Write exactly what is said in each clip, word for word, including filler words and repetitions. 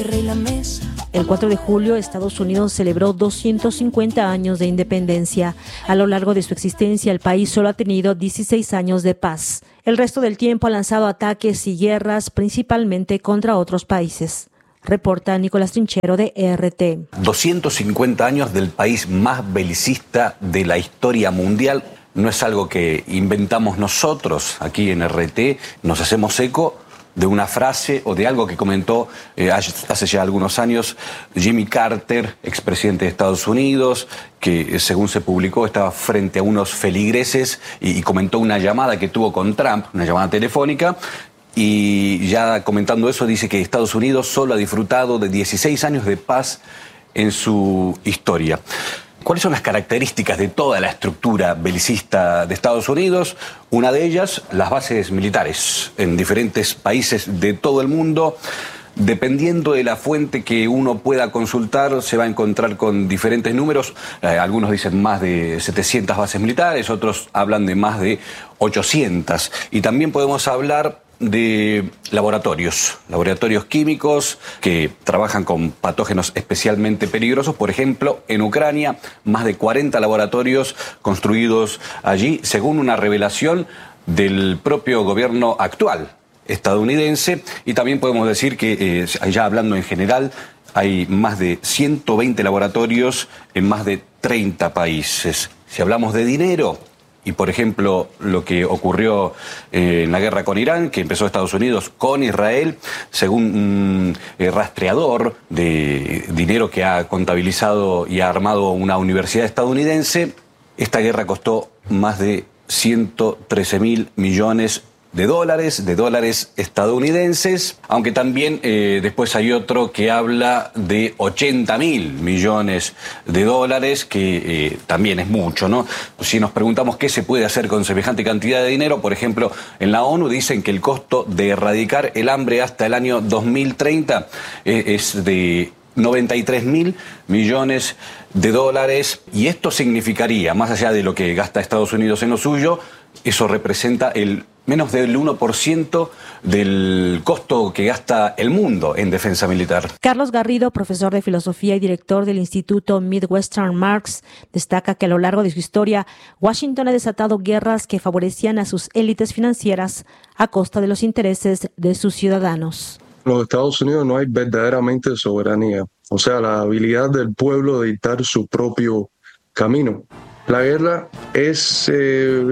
El cuatro de julio, Estados Unidos celebró doscientos cincuenta años de independencia. A lo largo de su existencia, el país solo ha tenido dieciséis años de paz. El resto del tiempo ha lanzado ataques y guerras, principalmente contra otros países. Reporta Nicolás Trinchero de E R T. doscientos cincuenta años del país más belicista de la historia mundial. No es algo que inventamos nosotros aquí en E R T, nos hacemos eco de una frase o de algo que comentó eh, hace ya algunos años Jimmy Carter, expresidente de Estados Unidos, que eh, según se publicó estaba frente a unos feligreses y, y comentó una llamada que tuvo con Trump, una llamada telefónica, y ya comentando eso dice que Estados Unidos solo ha disfrutado de dieciséis años de paz en su historia. ¿Cuáles son las características de toda la estructura belicista de Estados Unidos? Una de ellas, las bases militares en diferentes países de todo el mundo. Dependiendo de la fuente que uno pueda consultar, se va a encontrar con diferentes números. Eh, algunos dicen más de setecientas bases militares, otros hablan de más de ochocientas. Y también podemos hablar de laboratorios, laboratorios químicos que trabajan con patógenos especialmente peligrosos. Por ejemplo, en Ucrania, más de cuarenta laboratorios construidos allí, según una revelación del propio gobierno actual estadounidense. Y también podemos decir que, eh, ya hablando en general, hay más de ciento veinte laboratorios en más de treinta países. Si hablamos de dinero, y por ejemplo lo que ocurrió eh, en la guerra con Irán, que empezó Estados Unidos con Israel, según un eh, rastreador de dinero que ha contabilizado y ha armado una universidad estadounidense, esta guerra costó más de ciento trece mil millones de dólares, de dólares estadounidenses, aunque también eh, después hay otro que habla de ochenta mil millones de dólares, que eh, también es mucho, ¿no? Si nos preguntamos qué se puede hacer con semejante cantidad de dinero, por ejemplo, en la ONU dicen que el costo de erradicar el hambre hasta el año dos mil treinta eh, es de noventa y tres mil millones de dólares, y esto significaría, más allá de lo que gasta Estados Unidos en lo suyo, eso representa el menos del uno por ciento del costo que gasta el mundo en defensa militar. Carlos Garrido, profesor de filosofía y director del Instituto Midwestern Marx, destaca que a lo largo de su historia, Washington ha desatado guerras que favorecían a sus élites financieras a costa de los intereses de sus ciudadanos. En los Estados Unidos no hay verdaderamente soberanía, o sea, la habilidad del pueblo de dictar su propio camino. La guerra es eh,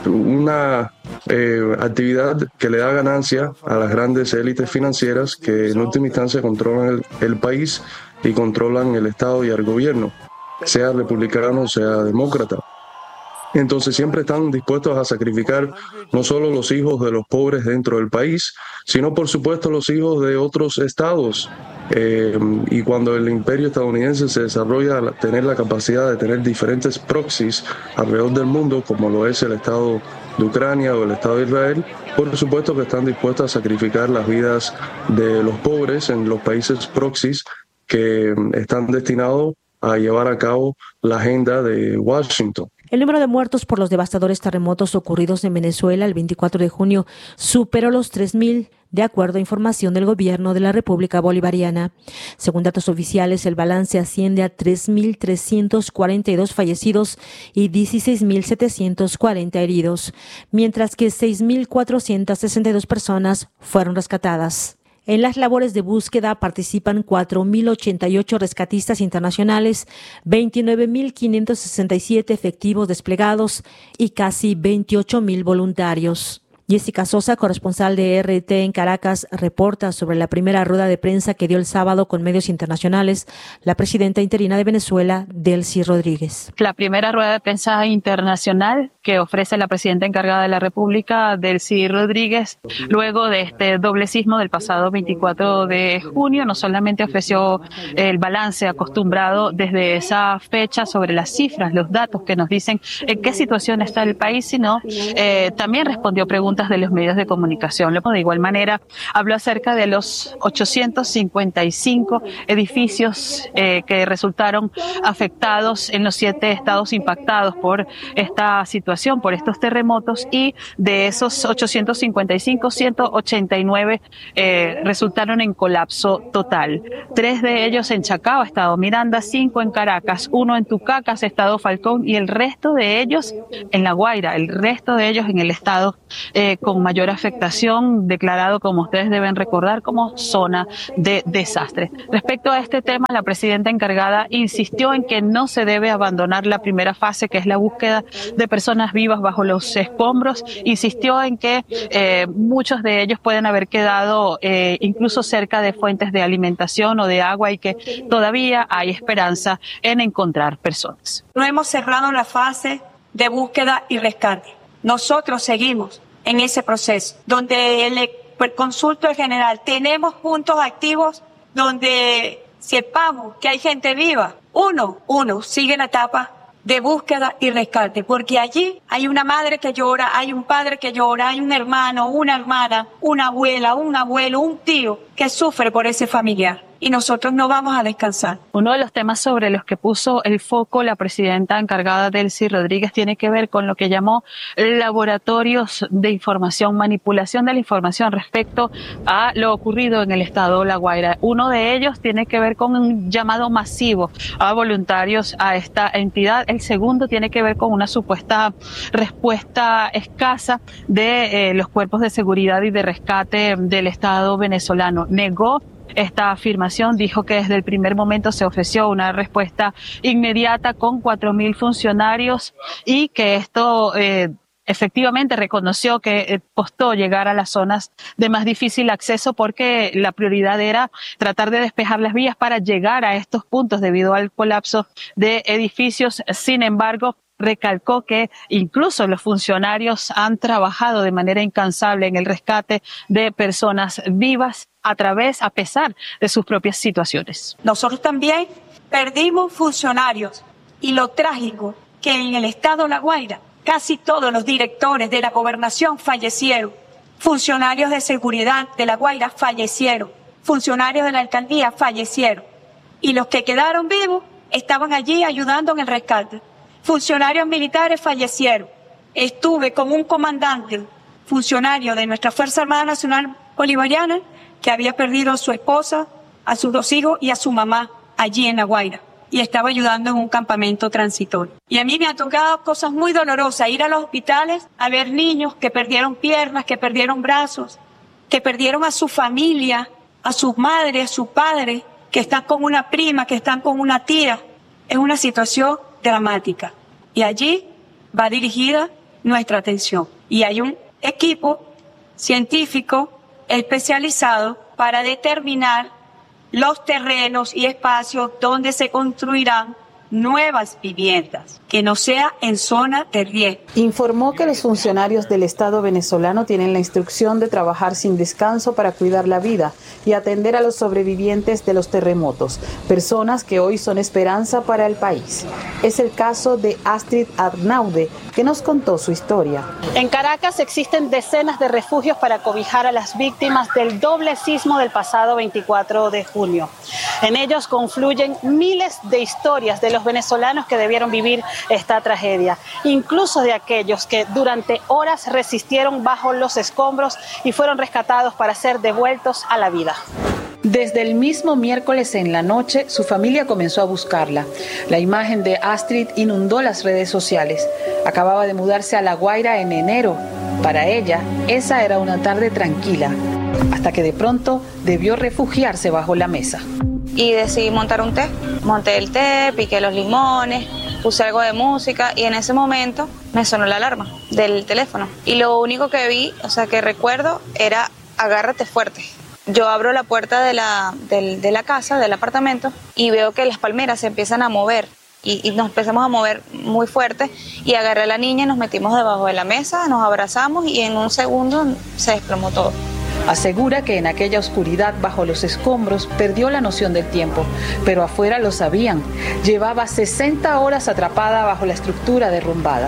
una eh, actividad que le da ganancia a las grandes élites financieras que en última instancia controlan el, el país y controlan el Estado y el gobierno, sea republicano o sea demócrata. Entonces siempre están dispuestos a sacrificar no solo los hijos de los pobres dentro del país, sino por supuesto los hijos de otros estados. Eh, y cuando el imperio estadounidense se desarrolla a tener la capacidad de tener diferentes proxies alrededor del mundo, como lo es el Estado de Ucrania o el Estado de Israel, por supuesto que están dispuestos a sacrificar las vidas de los pobres en los países proxies que están destinados a llevar a cabo la agenda de Washington. El número de muertos por los devastadores terremotos ocurridos en Venezuela el veinticuatro de junio superó los tres mil, de acuerdo a información del gobierno de la República Bolivariana. Según datos oficiales, el balance asciende a tres mil trescientos cuarenta y dos fallecidos y dieciséis mil setecientos cuarenta heridos, mientras que seis mil cuatrocientas sesenta y dos personas fueron rescatadas. En las labores de búsqueda participan cuatro mil ochenta y ocho rescatistas internacionales, veintinueve mil quinientos sesenta y siete efectivos desplegados y casi veintiocho mil voluntarios. Jessica Sosa, corresponsal de E R T en Caracas, reporta sobre la primera rueda de prensa que dio el sábado con medios internacionales la presidenta interina de Venezuela, Delcy Rodríguez. La primera rueda de prensa internacional que ofrece la presidenta encargada de la República, Delcy Rodríguez, luego de este doble sismo del pasado veinticuatro de junio, no solamente ofreció el balance acostumbrado desde esa fecha sobre las cifras, los datos que nos dicen en qué situación está el país, sino eh, también respondió preguntas preguntas de los medios de comunicación. De igual manera, habló acerca de los ochocientos cincuenta y cinco edificios eh, que resultaron afectados en los siete estados impactados por esta situación, por estos terremotos, y de esos ochocientos cincuenta y cinco, ciento ochenta y nueve eh, resultaron en colapso total. Tres de ellos en Chacao, estado Miranda, cinco en Caracas, uno en Tucacas, estado Falcón, y el resto de ellos en La Guaira, el resto de ellos en el estado eh, con mayor afectación, declarado, como ustedes deben recordar, como zona de desastre. Respecto a este tema, la presidenta encargada insistió en que no se debe abandonar la primera fase, que es la búsqueda de personas vivas bajo los escombros. Insistió en que eh, muchos de ellos pueden haber quedado eh, incluso cerca de fuentes de alimentación o de agua, y que todavía hay esperanza en encontrar personas. No hemos cerrado la fase de búsqueda y rescate. Nosotros seguimos en ese proceso, donde el, el consultor general tenemos puntos activos donde sepamos que hay gente viva. Uno, uno sigue la etapa de búsqueda y rescate, porque allí hay una madre que llora, hay un padre que llora, hay un hermano, una hermana, una abuela, un abuelo, un tío que sufre por ese familiar. Y nosotros no vamos a descansar. Uno de los temas sobre los que puso el foco la presidenta encargada, Delcy Rodríguez, tiene que ver con lo que llamó laboratorios de información, manipulación de la información respecto a lo ocurrido en el estado La Guaira. Uno de ellos tiene que ver con un llamado masivo a voluntarios a esta entidad. El segundo tiene que ver con una supuesta respuesta escasa de eh, los cuerpos de seguridad y de rescate del estado venezolano. Negó esta afirmación, dijo que desde el primer momento se ofreció una respuesta inmediata con cuatro mil funcionarios, y que esto eh, efectivamente reconoció que eh, costó llegar a las zonas de más difícil acceso, porque la prioridad era tratar de despejar las vías para llegar a estos puntos debido al colapso de edificios. Sin embargo, recalcó que incluso los funcionarios han trabajado de manera incansable en el rescate de personas vivas a través, a pesar de sus propias situaciones. Nosotros también perdimos funcionarios, y lo trágico que en el estado La Guaira casi todos los directores de la gobernación fallecieron, funcionarios de seguridad de La Guaira fallecieron, funcionarios de la alcaldía fallecieron, y los que quedaron vivos estaban allí ayudando en el rescate. Funcionarios militares fallecieron. Estuve con un comandante, funcionario de nuestra Fuerza Armada Nacional Bolivariana, que había perdido a su esposa, a sus dos hijos y a su mamá allí en La Guaira, y estaba ayudando en un campamento transitorio. Y a mí me han tocado cosas muy dolorosas, ir a los hospitales a ver niños que perdieron piernas, que perdieron brazos, que perdieron a su familia, a sus madres, a sus padres, que están con una prima, que están con una tía. Es una situación dramática, y allí va dirigida nuestra atención, y hay un equipo científico especializado para determinar los terrenos y espacios donde se construirán nuevas viviendas, que no sea en zona de riesgo. Informó que los funcionarios del Estado venezolano tienen la instrucción de trabajar sin descanso para cuidar la vida y atender a los sobrevivientes de los terremotos, personas que hoy son esperanza para el país. Es el caso de Astrid Arnaude, que nos contó su historia. En Caracas existen decenas de refugios para cobijar a las víctimas del doble sismo del pasado veinticuatro de junio. En ellos confluyen miles de historias de los venezolanos que debieron vivir esta tragedia, incluso de aquellos que durante horas resistieron bajo los escombros y fueron rescatados para ser devueltos a la vida. Desde el mismo miércoles en la noche, su familia comenzó a buscarla. La imagen de Astrid inundó las redes sociales. Acababa de mudarse a La Guaira en enero. Para ella, esa era una tarde tranquila, hasta que de pronto debió refugiarse bajo la mesa. Y decidí montar un té. Monté el té, piqué los limones, puse algo de música, y en ese momento me sonó la alarma del teléfono. Y lo único que vi, o sea, que recuerdo, era agárrate fuerte. Yo abro la puerta de la, de, de la casa, del apartamento, y veo que las palmeras se empiezan a mover. Y, y nos empezamos a mover muy fuerte, y agarré a la niña y nos metimos debajo de la mesa, nos abrazamos, y en un segundo se desplomó todo. Asegura que en aquella oscuridad bajo los escombros perdió la noción del tiempo, pero afuera lo sabían. Llevaba sesenta horas atrapada bajo la estructura derrumbada.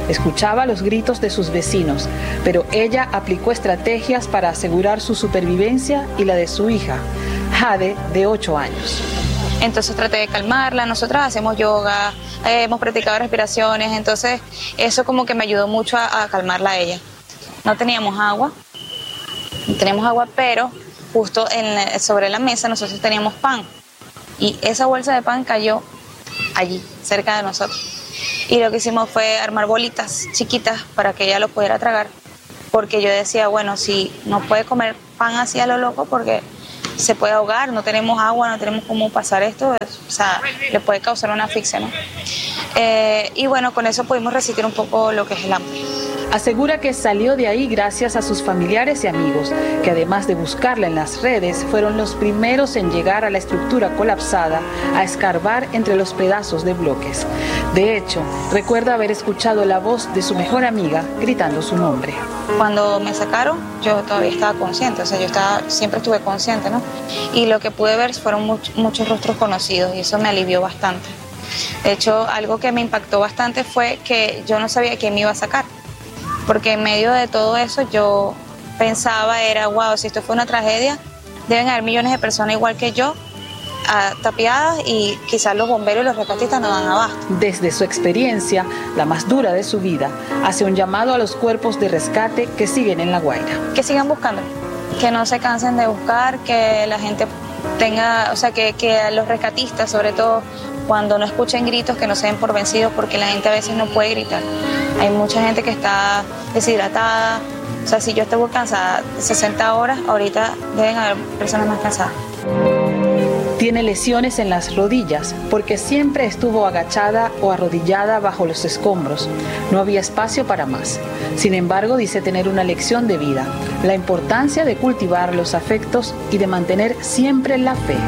Escuchaba los gritos de sus vecinos, pero ella aplicó estrategias para asegurar su supervivencia y la de su hija, Jade, de ocho años. Entonces traté de calmarla, nosotras hacemos yoga, eh, hemos practicado respiraciones, entonces eso como que me ayudó mucho a, a calmarla a ella. No teníamos agua, no teníamos agua, pero justo en, sobre la mesa nosotros teníamos pan y esa bolsa de pan cayó allí, cerca de nosotros. Y lo que hicimos fue armar bolitas chiquitas para que ella lo pudiera tragar, porque yo decía, bueno, si no puede comer pan así a lo loco, porque se puede ahogar, no tenemos agua, no tenemos cómo pasar esto, o sea, le puede causar una asfixia, ¿no? Eh, y bueno, con eso pudimos resistir un poco lo que es el hambre. Asegura que salió de ahí gracias a sus familiares y amigos, que además de buscarla en las redes, fueron los primeros en llegar a la estructura colapsada a escarbar entre los pedazos de bloques. De hecho, recuerda haber escuchado la voz de su mejor amiga gritando su nombre. Cuando me sacaron, yo todavía estaba consciente, o sea, yo estaba, siempre estuve consciente, ¿no? Y lo que pude ver fueron much, muchos rostros conocidos y eso me alivió bastante. De hecho, algo que me impactó bastante fue que yo no sabía quién me iba a sacar. Porque en medio de todo eso yo pensaba, era, wow, si esto fue una tragedia, deben haber millones de personas igual que yo, uh, tapiadas y quizás los bomberos y los rescatistas no dan abasto. Desde su experiencia, la más dura de su vida, hace un llamado a los cuerpos de rescate que siguen en La Guaira. Que sigan buscando, que no se cansen de buscar, que la gente tenga, o sea, que, que los rescatistas, sobre todo, cuando no escuchen gritos, que no se den por vencidos, porque la gente a veces no puede gritar. Hay mucha gente que está deshidratada. O sea, si yo estuve cansada sesenta horas, ahorita deben haber personas más cansadas. Tiene lesiones en las rodillas porque siempre estuvo agachada o arrodillada bajo los escombros. No había espacio para más. Sin embargo, dice tener una lección de vida, la importancia de cultivar los afectos y de mantener siempre la fe.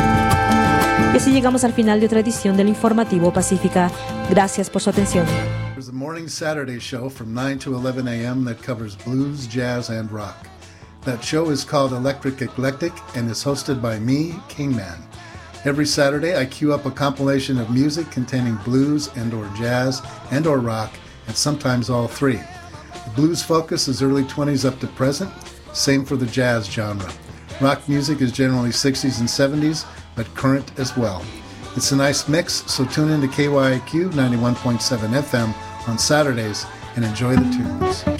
Y así llegamos al final de otra edición del Informativo Pacífica. Gracias por su atención. There's a morning Saturday show from nine to eleven a.m. that covers blues, jazz, and rock. That show is called Electric Eclectic and is hosted by me, Kingman. Every Saturday, I queue up a compilation of music containing blues and or jazz and or rock, and sometimes all three. The blues focus is early twenties up to present, same for the jazz genre. Rock music is generally sixties and seventies, but current as well. It's a nice mix, so tune in to K Y I Q ninety-one point seven F M on Saturdays and enjoy the tunes.